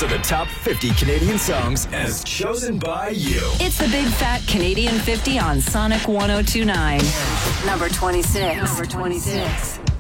These are the top 50 Canadian songs as chosen by you. It's the Big Fat Canadian 50 on Sonic 102.9. Number 26.